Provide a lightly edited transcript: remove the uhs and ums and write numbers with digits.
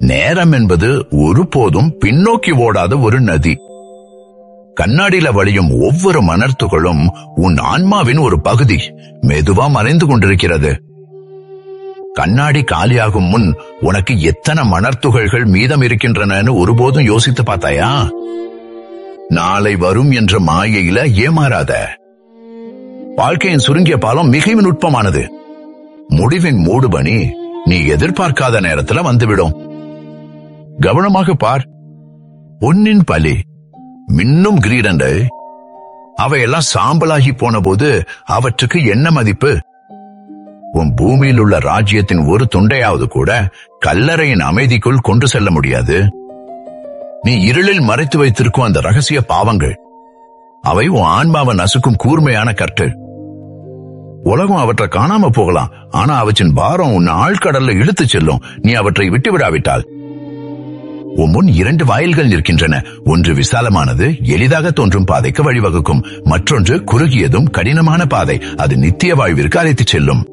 நேரம் என்பது ஒருபோதும் பின்னோக்கி ஓடாத ஒரு நதி. கண்ணாடியில வழியும் ஒவ்வொரு மணர்த்துகளும் உன் ஆன்மாவின் ஒரு பகுதி மெதுவா மறைந்து கொண்டிருக்கிறது. கண்ணாடி காலியாகும் முன் உனக்கு எத்தனை மணர்த்துகள்கள் மீதம் இருக்கின்றன ஒருபோதும் யோசித்து பார்த்தாயா? நாளை வரும் என்ற மாயையில ஏமாறாத. வாழ்க்கையின் சுருங்கிய பாலம் மிக நுட்பமானது. முடிவின் மூடுபனி நீ எதிர்பார்க்காத நேரத்துல வந்துவிடும். கவனமாக பார். பொன்னின் பலி, மின்னும் கிரீடங்கள், அவையெல்லாம் சாம்பலாகி போன போது அவற்றுக்கு என்ன மதிப்பு? உன் பூமியில் உள்ள ராஜ்யத்தின் ஒரு துண்டையாவது கூட கல்லறையின் அமைதிக்குள் கொண்டு செல்ல முடியாது. நீ இருளில் மறைத்து வைத்திருக்கும் அந்த ரகசிய பாவங்கள், அவை உன் ஆன்மாவை நசுக்கும் கூர்மையான கற்கள். உலகம் அவற்றை காணாம போகலாம், ஆனா அவற்றின் பாரம் உன் ஆழ்கடல்ல இழுத்து செல்லும் நீ அவற்றை விட்டுவிடாவிட்டால். உன் முன் 2 வாயில்கள் நிற்கின்றன. ஒன்று விசாலமானது, எளிதாக தோன்றும் பாதைக்கு வழிவகுக்கும். மற்றொன்று குறுகியதும் கடினமான பாதை, அது நித்திய வாழ்விற்கு அழைத்துச் செல்லும்.